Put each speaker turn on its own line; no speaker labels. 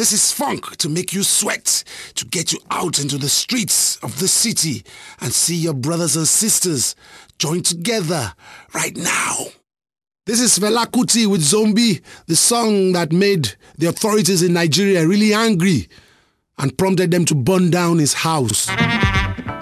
This is funk to make you sweat, to get you out into the streets of the city and see your brothers and sisters join together right now. This is Fela Kuti with Zombie, the song that made the authorities in Nigeria really angry and prompted them to burn down his house.